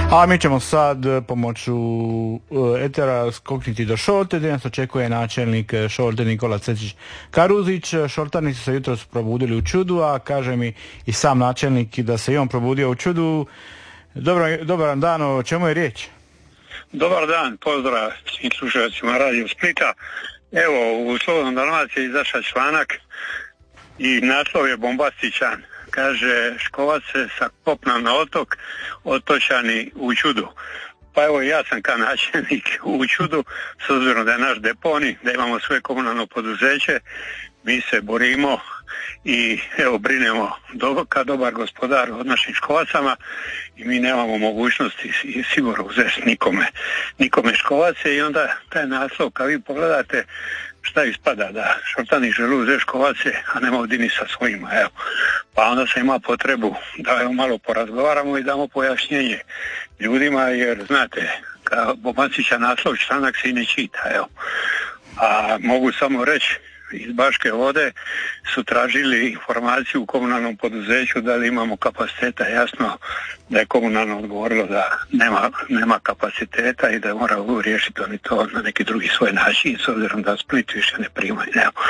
A mi ćemo sad pomoću etera skokniti do Šolte, gdje nas očekuje načelnik Šolte Nikola Cečić-Karuzić. Šoltani su se jutros probudili u čudu, a kaže mi i sam načelnik da se i on probudio u čudu. Dobar dan, o čemu je riječ? Dobar dan, pozdrav svim slušalcima Radio Splita. Evo, u Slobodnom Dalmaciji je izašao članak i naslov je bombastičan. Kaže, Škovac se sa kopna na otok, otočani u čudu. Pa evo, ja sam kao načelnik u čudu, s obzirom da je naš deponij, da imamo svoje komunalno poduzeće, mi se borimo i evo brinemo kao dobar gospodar od našim Škovacama i mi nemamo mogućnosti sigurno uzeti nikome Škovace i onda taj naslov kad vi pogledate šta ispada da Šoltani žele uzeti Škovace, a nema odini sa svojima, evo. Pa onda se ima potrebu da evo malo porazgovaramo i damo pojašnjenje ljudima, jer znate, kao bombastičan naslov članak se i ne čita, evo. A mogu samo reći, iz Baške vode su tražili informaciju u komunalnom poduzeću da li imamo kapaciteta. Jasno da je komunalno odgovorilo da nema kapaciteta i da mora riješiti oni to na neki drugi svoj način, s obzirom da Split više ne primaju.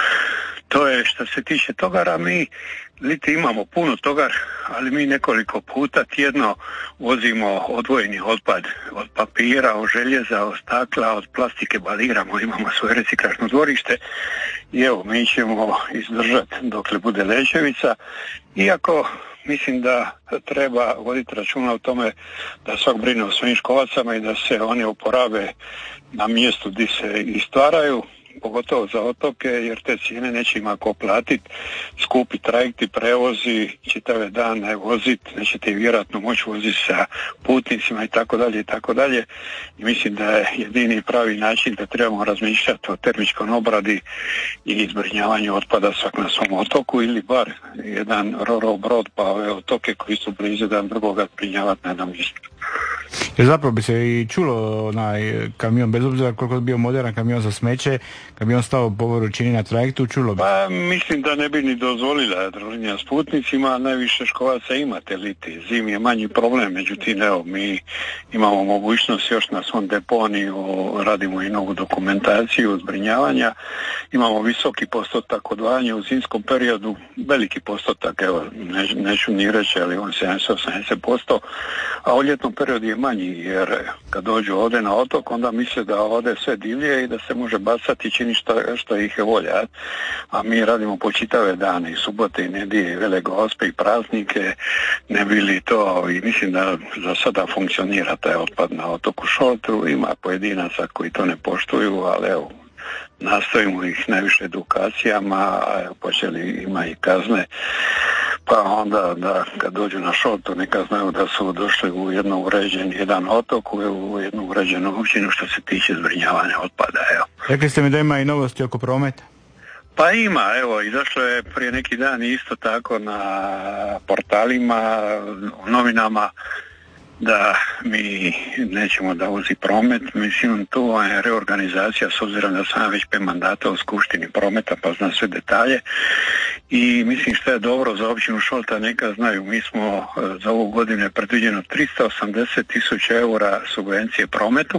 To je što se tiče togara. Mi liti imamo puno togar, ali mi nekoliko puta tjedno vozimo odvojeni otpad od papira, od željeza, od stakla, od plastike baliramo, imamo svoje reciklažno dvorište i evo mi ćemo izdržati dokle bude Lećevica, iako mislim da treba voditi računa o tome da svak brine o svojim Škovacama i da se oni oporabe na mjestu gdje se i stvaraju, pogotovo za otoke, jer te cijene neće ima ko platiti, skupi trajekti, prevozi, čitave dane voziti, nećete vjerojatno moći voziti sa putnicima i tako dalje. I mislim da je jedini pravi način da trebamo razmišljati o termičkom obradi i zbrinjavanju otpada svak na svom otoku ili bar jedan ro-ro brod pa ove otoke koji su blizu jedan drugoga zbrinjavati na jednom mjestu. Jer zapravo bi se i čulo onaj kamion, bez obzira koliko je bio moderan kamion za smeće, kad bi on stao po vrućini na trajektu, čulo bi. Pa mislim da ne bi ni dozvolila Jadrolinija s putnicima, najviše Škovaca imate liti, zim je manji problem, međutim evo mi imamo mogućnost još na svom deponiju, radimo i novu dokumentaciju zbrinjavanja, imamo visoki postotak odvajanja u zimskom periodu, veliki postotak, evo neću ni reći, ali on 70-80%, a u ljetnom periodu je manji, jer kad dođu ovdje na otok, onda misle da ovdje sve divlje i da se može bacati i čini što ih je volja. A mi radimo po čitave dane, i subote, i nedjelje, i vele gospe, i praznike, ne bili to, i mislim da za sada funkcionira taj otpad na otoku Šoltu. Ima pojedinaca koji to ne poštuju, ali evo, nastojimo ih najviše edukacijama, a evo, počeli ima i kazne, pa onda da kad dođu na Šoltu neka znaju da su došli u jedan otok, u jednu uređenu općinu što se tiče zbrinjavanja otpada. Evo. Rekli ste mi da ima i novosti oko prometa? Pa ima, evo, izašlo je prije neki dan isto tako na portalima, u novinama, da mi nećemo da vozi promet. Mislim, tu je reorganizacija, s obzirom da sam već 5 mandata u Skupštini prometa, pa znam sve detalje. I mislim što je dobro za općinu Šolta, neka znaju, mi smo za ovu godinu predviđeno 380.000 eura subvencije prometu,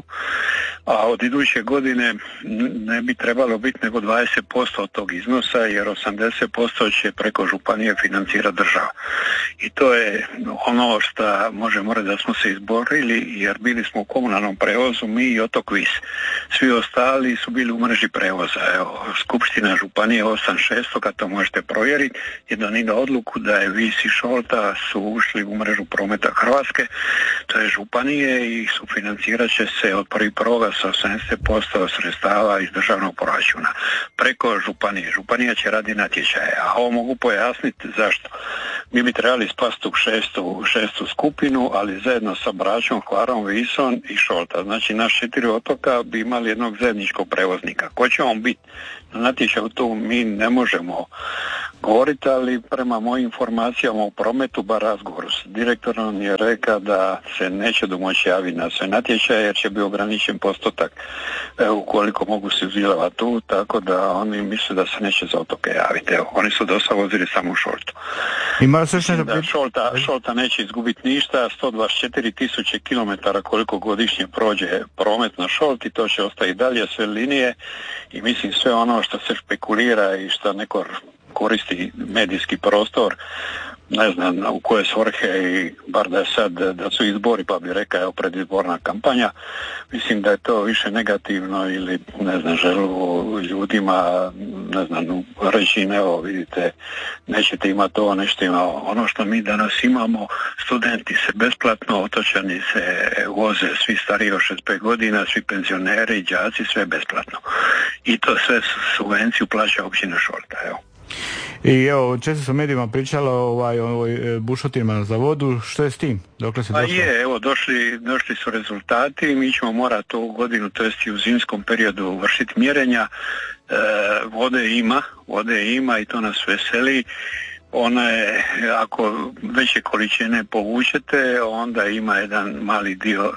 a od iduće godine ne bi trebalo biti nego 20% od tog iznosa, jer 80% će preko županije financirati država. I to je ono što možemo reći da smo se izborili, jer bili smo u komunalnom prevozu, mi i otok Vis. Svi ostali su bili u mreži prevoza. Evo, Skupština županije 8600, kad to možete provjeriti, je donijela odluku da je Vis i Šolta su ušli u mrežu prometa Hrvatske, to je županije, i sufinancirat će se od 1.1. sa 80% sredstava iz državnog proračuna preko županije. Županija će radi natječaje, a ovo mogu pojasniti zašto. Mi bi trebali spasti u šestu skupinu, ali zajedno sa Bračom, Hvarom, Visom i Šolta. Znači, naš 4 otoka bi imali jednog zajedničkog prevoznika. Ko će on biti? Na natječaju tu mi ne možemo govoriti, ali prema mojim informacijama u prometu, bar razgovoru s direktorom, je rekao da se neće domoći javiti na sve natječaje jer će biti ograničen postotak ukoliko mogu se uzivati tu, tako da oni misle da se neće za otoke javiti. Evo, oni su dosta vozili samo u Šoltu. Šolta neće izgubiti ništa, 124.000 km koliko godišnje prođe promet na Šolti, to će ostati dalje, sve linije i mislim sve ono što se špekulira i što neko koristi medijski prostor, ne znam u koje svrhe, i bar da je sad da su izbori, pa bi rekao evo predizborna kampanja, mislim da je to više negativno ili ne znam, želu ljudima, ne znam, reći evo vidite, nećete imati to, nešto ima ono što mi danas imamo, studenti se besplatno, otočani se voze, svi stariji od 65 godina, svi penzioneri, đaci, sve besplatno. I to sve subvenciju plaća općina Šolta, evo. I evo, često su medijima pričalo o bušotinama za vodu, što je s tim? Dokle se došlo? Evo, došli su rezultati, mi ćemo morati ovu godinu, to jest i u zimskom periodu, vršiti mjerenja. Vode ima i to nas veseli. Ona je, ako veće količine povučete, onda ima jedan mali dio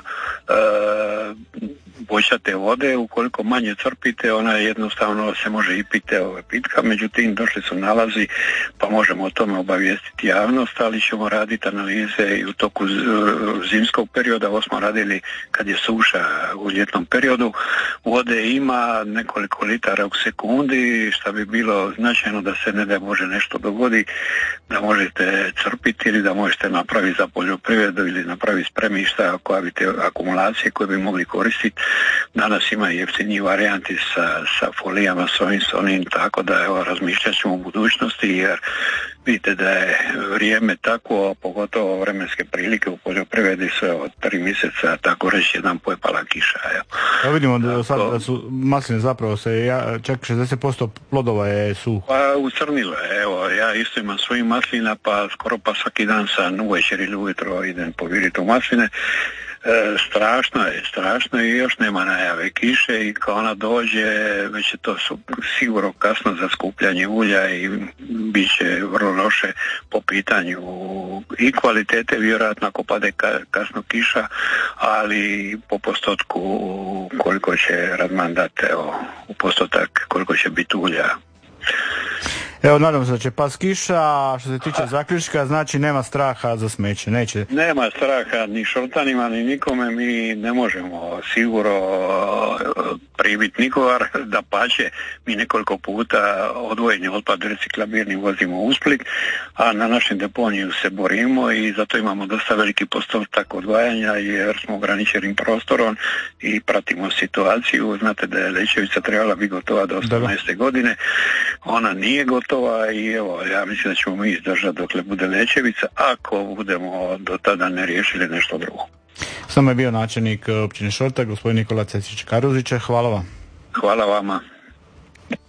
boćate vode, ukoliko manje crpite, ona jednostavno se može i piti pitka, međutim došli su nalazi pa možemo o tome obavijestiti javnost, ali ćemo raditi analize i u toku zimskog perioda. Ovo smo radili kad je suša u ljetnom periodu. Vode ima nekoliko litara u sekundi, što bi bilo značajno da se ne da može nešto dogodi, da možete crpiti ili da možete napraviti za poljoprivredu ili napraviti spremišta ako bi te akumulacije koje bi mogli koristiti. Danas ima i jeftiniji varijanti sa folijama, s onim, tako da evo, razmišljat ćemo u budućnosti, jer vidite da je vrijeme takvo, pogotovo vremenske prilike u poljoprivredi sve od 3 mjeseca, tako reći, jedan pojepala kiša. Ja vidimo da sad da su masline zapravo čak 60% plodova je suho. Pa ucrnilo je, evo, ja isto imam svojih maslina, pa skoro pa svaki dan sam uvečer ili ujutro idem poviriti u masline. Strašno i još nema najave kiše i kao ona dođe, već je to sigurno kasno za skupljanje ulja i bit će vrlo loše po pitanju i kvalitete, vjerojatno ako pade kasno kiša, ali po postotku koliko će Radman dati, u postotak koliko će biti ulja. Evo, nadam se da će pas kiša, a što se tiče zaključka, znači nema straha za smeće, neće? Nema straha ni Šoltanima, ni nikome, mi ne možemo sigurno pribiti nikogar, da pače, mi nekoliko puta odvojeni otpad reciklabilni vozimo u Split, a na našem deponiju se borimo i zato imamo dosta veliki postotak odvajanja jer smo ograničenim prostorom i pratimo situaciju. Znate da je Lećevica trebala biti gotova do 18. godine, ona nije gotova i evo, ja mislim da ćemo mi izdržati dokle bude Lećevica, ako budemo do tada ne riješili nešto drugo. S nama je bio načelnik općine Šolta, gospodin Nikola Cecić Karuzić. Hvala vam. Hvala vama.